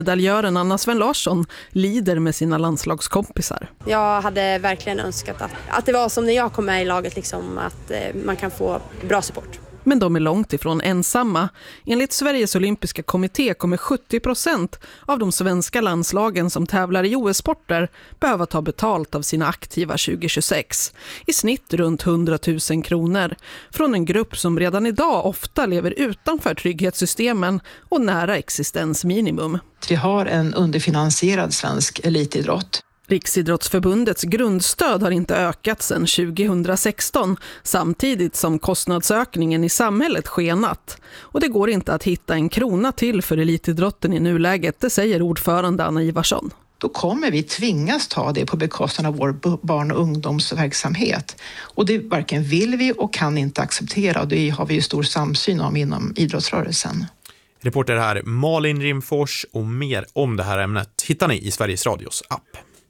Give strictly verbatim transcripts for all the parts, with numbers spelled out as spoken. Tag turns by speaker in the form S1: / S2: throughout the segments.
S1: Medaljören Anna Sven Larsson lider med sina landslagskompisar.
S2: Jag hade verkligen önskat att, att det var som när jag kom med i laget, liksom, att eh, man kan få bra support.
S1: Men de är långt ifrån ensamma. Enligt Sveriges olympiska kommitté kommer sjuttio procent av de svenska landslagen som tävlar i O S-sporter behöva ta betalt av sina aktiva tjugo tjugosex. I snitt runt hundratusen kronor. Från en grupp som redan idag ofta lever utanför trygghetssystemen och nära existensminimum.
S3: Vi har en underfinansierad svensk elitidrott.
S1: Riksidrottsförbundets grundstöd har inte ökat sedan tjugohundrasexton, samtidigt som kostnadsökningen i samhället skenat. Och det går inte att hitta en krona till för elitidrotten i nuläget, det säger ordförande Anna Ivarsson.
S3: Då kommer vi tvingas ta det på bekostnad av vår barn- och ungdomsverksamhet. Och det varken vill vi och kan inte acceptera, och det har vi ju stor samsyn om inom idrottsrörelsen.
S4: Reporter här Malin Rimfors, och mer om det här ämnet hittar ni i Sveriges Radios app.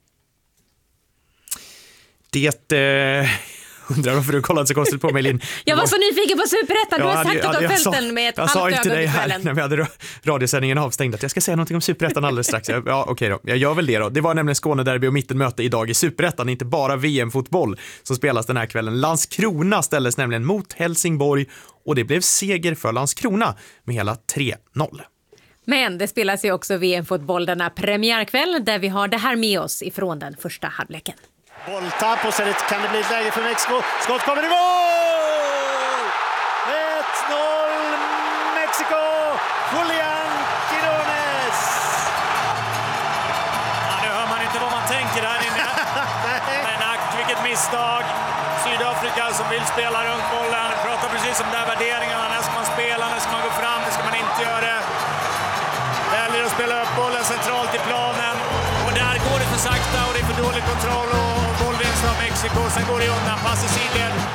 S4: Det eh, undrar varför du kollade så konstigt på mig, Lin.
S5: Jag var så nyfiken på Superettan. Du
S4: Ja,
S5: har sagt
S4: ja,
S5: att du har
S4: jag
S5: följt
S4: sa-
S5: den med ett
S4: Jag sa
S5: halvt
S4: ju till
S5: öga
S4: dig
S5: under
S4: här
S5: kvällen.
S4: när vi hade radiosändningen avstängd att jag ska säga någonting om Superettan alldeles strax. Ja, okej då. Jag gör väl det då. Det var nämligen Skånederby och mittenmöte idag i Superettan, inte bara V M-fotboll som spelas den här kvällen. Landskrona ställdes nämligen mot Helsingborg och det blev seger för Landskrona med hela tre noll.
S5: Men det spelas ju också V M-fotboll denna premiärkväll där vi har det här med oss ifrån den första halvleken.
S6: Bolltapp och så kan det bli ett läge för Mexiko. Skott kommer i mål! ett noll Mexiko! Julián Quirones!
S7: Ja, nu hör man inte vad man tänker här inne. Men ack, vilket misstag. Sydafrika som vill spela runt bollen. Pratar precis om de där värderingarna. När ska man spela, när ska man gå fram, när ska man inte göra det. Väljer att spela upp bollen centralt i planen. Och där går det för sakta och det är för dålig kontroll och bollvinst av Mexiko. Sen går det undan, pass i sidled.